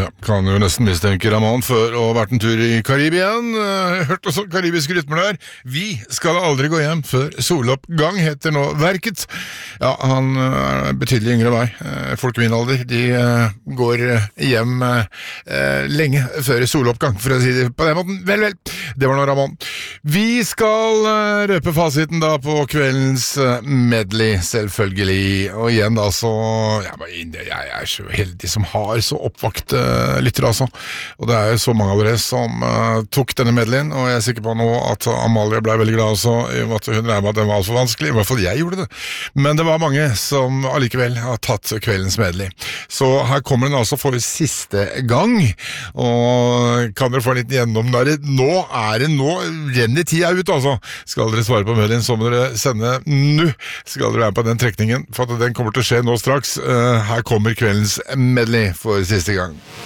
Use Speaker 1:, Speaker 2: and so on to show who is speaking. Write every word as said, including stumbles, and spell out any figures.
Speaker 1: Ja, kan jo nesten mistenke Ramón for å ha vært en tur i Karibien. Jeg hørte også karibiske rytmer der. Vi skal aldri gå hjem før soloppgang, heter nå verket. Ja, han er betydelig yngre vei. Folk i min alder, de går hjem lenge før soloppgang, for å si det på den måten. Vel, vel, det var nå Ramón. Vi skal røpe fasiten da på kveldens medley, selvfølgelig. Og igjen da, så jeg er så heldig som har så oppvakt lytter altså, og det er jo så mange av dere som uh, tok denne medleyen, og jeg er sikker på nå at Amalie ble veldig glad også, i at hun regner med at den var altfor vanskelig, i hvert fall jeg gjorde det, men det var mange som allikevel har tatt kveldens medley. Så her kommer den altså for siste gang, og kan dere få en liten gjennom der? Nå er det, nå renner tida ut altså. Skal dere svare på medleyen, så må dere sende nu, skal dere være på den trekningen, for at den kommer til å skje nå straks. Uh, her kommer kveldens medley for siste gang.